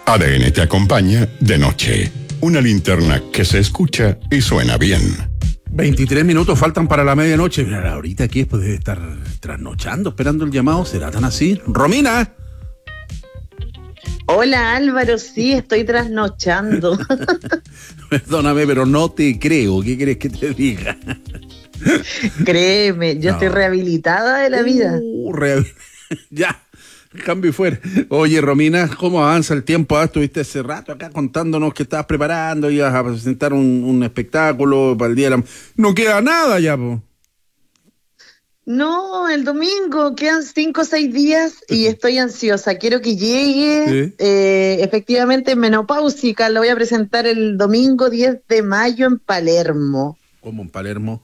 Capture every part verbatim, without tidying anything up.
A D N te acompaña de noche. Una linterna que se escucha y suena bien. veintitrés minutos faltan para la medianoche. Mira, ahorita aquí después de estar trasnochando, esperando el llamado. ¿Será tan así? ¡Romina! Hola Álvaro, sí, estoy trasnochando. Perdóname, pero no te creo. ¿Qué quieres que te diga? Créeme, yo no. estoy rehabilitada de la vida. Uh, rehabil... ya, cambio y fuera. Oye, Romina, ¿cómo avanza el tiempo? Ah, estuviste hace rato acá contándonos que estabas preparando, ibas a presentar un, un espectáculo para el Día de la... No queda nada ya, po. No, el domingo, quedan cinco o seis días y estoy ansiosa. Quiero que llegue, ¿sí? eh, efectivamente, Menopáusica. Lo voy a presentar el domingo diez de mayo en Palermo. ¿Cómo en Palermo?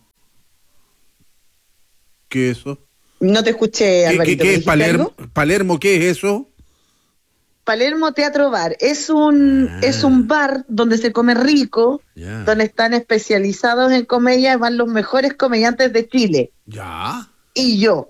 ¿Qué es eso? No te escuché, Alvarito. ¿Qué, qué, qué es Palermo? Algo? ¿Palermo qué es eso? Palermo Teatro Bar. Es un, ah. es un bar donde se come rico, yeah. donde están especializados en comedia y van los mejores comediantes de Chile. ¿Ya? Y yo.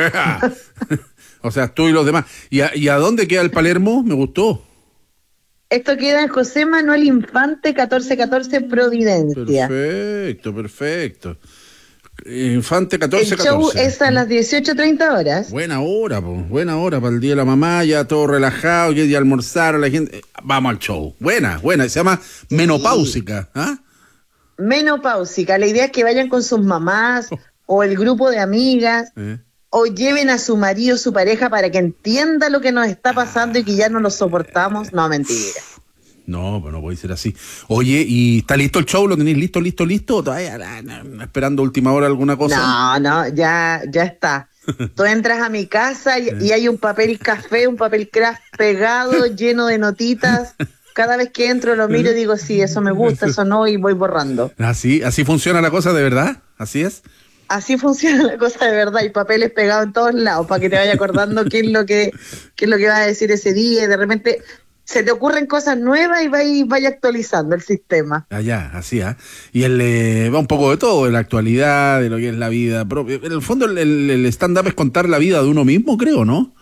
O sea, tú y los demás. ¿Y a, ¿Y a dónde queda el Palermo? Me gustó. Esto queda en José Manuel Infante, catorce catorce, Providencia. Perfecto, perfecto. Infante catorce catorce. El show es a las dieciocho treinta horas. Buena hora, pues. Buena hora para el Día de la Mamá, ya todo relajado, ya almorzaron la gente. Vamos al show. Buena, buena. Se llama sí. Menopáusica. ¿Ah? Menopáusica. La idea es que vayan con sus mamás oh. o el grupo de amigas eh. o lleven a su marido, su pareja, para que entienda lo que nos está pasando ah. y que ya no lo soportamos. No, mentira. No, pues no puede ser así. Oye, ¿y está listo el show? ¿Lo tenéis listo, listo, listo? ¿O todavía esperando última hora alguna cosa? No, no, ya, ya está. Tú entras a mi casa y, y hay un papel café, un papel craft pegado, lleno de notitas. Cada vez que entro lo miro y digo, sí, eso me gusta, eso no, y voy borrando. ¿Así, así funciona la cosa de verdad? ¿Así es? Así funciona la cosa de verdad. Hay papeles pegados en todos lados para que te vaya acordando qué es lo que, qué es lo que vas a decir ese día, y de repente... se te ocurren cosas nuevas y vaya, vaya actualizando el sistema. Ah, ya, así, ¿ah? ¿eh? Y él eh, va un poco de todo, de la actualidad, de lo que es la vida propia. En el fondo, el, el stand-up es contar la vida de uno mismo, creo, ¿no?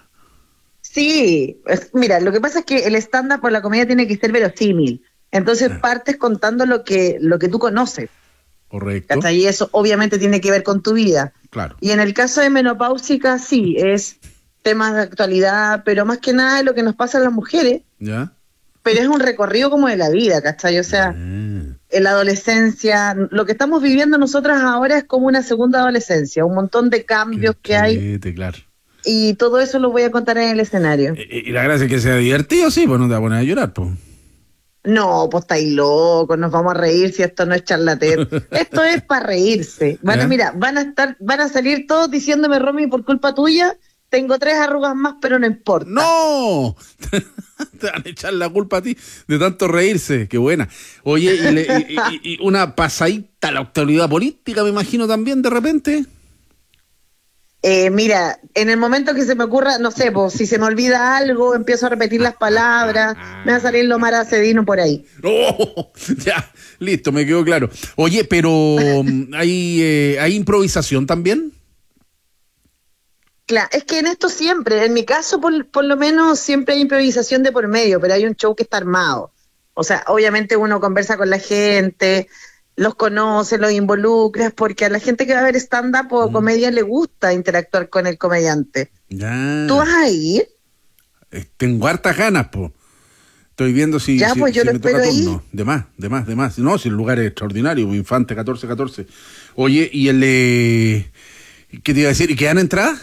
Sí, es, mira, lo que pasa es que el stand-up por la comedia tiene que ser verosímil. Entonces ah. partes contando lo que, lo que tú conoces. Correcto. Hasta ahí eso obviamente tiene que ver con tu vida. Claro. Y en el caso de Menopáusica, sí, es... temas de actualidad, pero más que nada de lo que nos pasa a las mujeres. ¿Ya? Pero es un recorrido como de la vida, ¿cachai? O sea, mm. en la adolescencia, lo que estamos viviendo nosotras ahora es como una segunda adolescencia, un montón de cambios Qué que hay. Claro. Y todo eso lo voy a contar en el escenario. Y, y la gracia es que sea divertido, sí, pues no te vas a poner a llorar, pues. No, pues estáis locos, nos vamos a reír si esto no es charlatán. Esto es para reírse. Van a, mira, van a estar, van a salir todos diciéndome, Romy, por culpa tuya, tengo tres arrugas más, pero no importa. ¡No! Te van a echar la culpa a ti de tanto reírse. ¡Qué buena! Oye, y, le, y, y, y una pasadita a la actualidad política, me imagino, también, de repente. Eh, mira, en el momento que se me ocurra, no sé, pues, si se me olvida algo, empiezo a repetir las palabras, me va a salir lo Mara Cedino por ahí. ¡Oh! Ya, listo, me quedó claro. Oye, pero ¿hay, eh, ¿hay improvisación también? Claro, es que en esto siempre, en mi caso por, por lo menos siempre hay improvisación de por medio, pero hay un show que está armado. O sea, obviamente uno conversa con la gente, los conoce, los involucra, porque a la gente que va a ver stand-up o mm. comedia le gusta interactuar con el comediante. Ya. ¿Tú vas a ir? Tengo hartas ganas, po. Estoy viendo si, ya, si, pues yo si lo me toca espero turno. ahí. De más, de más, de más. No, si el lugar es extraordinario, Infante catorce catorce. Oye, ¿y el eh, qué te iba a decir? ¿Y quedan entradas?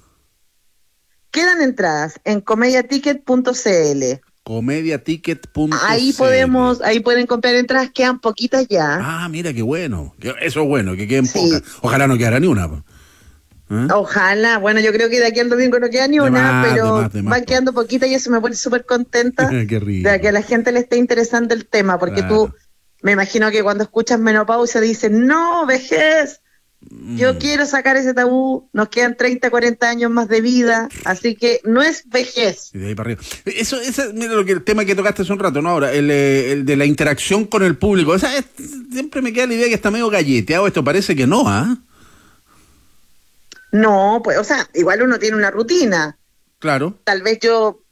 Quedan entradas en comediaticket punto c l. comediaticket punto c l. Ahí podemos, ahí pueden comprar entradas, quedan poquitas ya. Ah, mira qué bueno. Eso es bueno, que queden sí. pocas. Ojalá no quedara ni una. ¿Eh? Ojalá, bueno, yo creo que de aquí al domingo no queda ni una, más, pero de más, de más, van quedando poquitas y eso me pone súper contenta. Qué rico. De que a la gente le esté interesando el tema, porque claro. tú, me imagino que cuando escuchas menopausia dices, no, vejez. Yo mm. quiero sacar ese tabú, nos quedan treinta, cuarenta años más de vida, así que no es vejez. Y de ahí para arriba. Eso, ese, mira lo que el tema que tocaste hace un rato, ¿no? Ahora, el, el de la interacción con el público. Esa es, siempre me queda la idea que está medio galleteado, esto parece que no, ¿ah? ¿eh? No, pues, o sea, igual uno tiene una rutina. Claro. Tal vez yo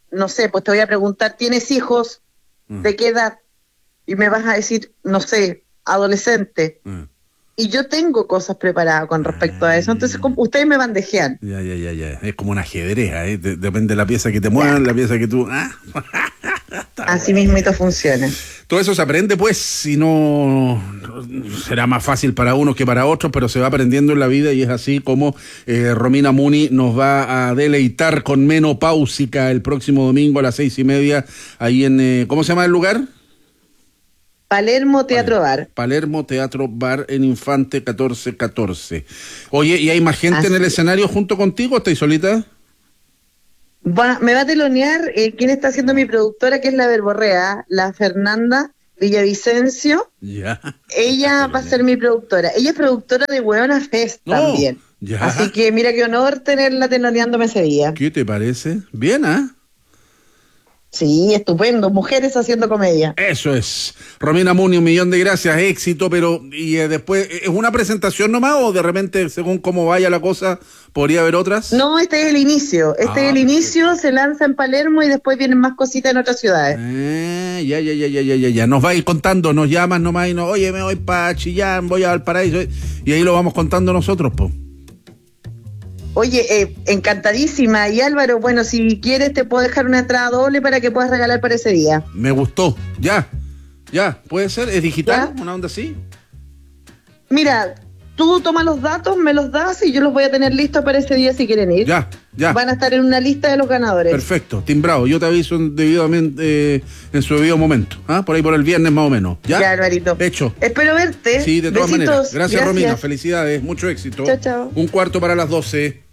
no sé, pues te voy a preguntar, ¿tienes hijos? Mm. ¿De qué edad? Y me vas a decir, no sé, adolescente. Mm. Y yo tengo cosas preparadas con respecto a eso. Entonces, como- ustedes me bandejean. Ya, ya, ya, ya. Es como un ajedrez, ¿eh? De- depende de la pieza que te muevan, la pieza que tú... Ah. Así mismito funciona. Todo eso se aprende, pues, si no será más fácil para unos que para otros, pero se va aprendiendo en la vida y es así como eh, Romina Muni nos va a deleitar con Menopáusica el próximo domingo a las seis y media, ahí en, eh, ¿cómo se llama el lugar? Palermo Teatro Bar. Palermo Teatro Bar en Infante catorce catorce. Oye, ¿y hay más gente Así en el es. escenario junto contigo o estáis solita? Va- me va a telonear eh, quien está haciendo mi productora, que es la Verborrea, la Fernanda Villavicencio. Ya. Ella va a ser mi productora. Ella es productora de Hueona Fest No, también. ya. Así que mira qué honor tenerla teloneándome ese día. ¿Qué te parece? Bien, ¿ah? Sí, estupendo. Mujeres haciendo comedia. Eso es. Romina Muni, un millón de gracias, éxito, pero y eh, después, ¿es una presentación nomás o de repente, según cómo vaya la cosa, podría haber otras? No, este es el inicio. Este Ah, es el perfecto. inicio, se lanza en Palermo y después vienen más cositas en otras ciudades. Eh, ya, ya, ya, ya, ya, ya, ya. Nos va a ir contando, nos llamas nomás y nos, oye, me voy para Chillán, voy a Valparaíso, y ahí lo vamos contando nosotros, po. Oye, eh, encantadísima. Y Álvaro, bueno, si quieres te puedo dejar una entrada doble para que puedas regalar para ese día. Me gustó. Ya, ya, puede ser, es digital, ¿Ya? una onda así. Mira, tú tomas los datos, me los das y yo los voy a tener listos para ese día si quieren ir. Ya, ya. Van a estar en una lista de los ganadores. Perfecto, timbrado. Yo te aviso en- debidamente eh, en su debido momento. ¿Ah? Por ahí por el viernes más o menos. ¿Ya? Ya, Alvarito. Hecho. Espero verte. Sí, de todas Besitos. maneras. Gracias, Romina. Felicidades. Mucho éxito. Chao, chao. Un cuarto para las doce.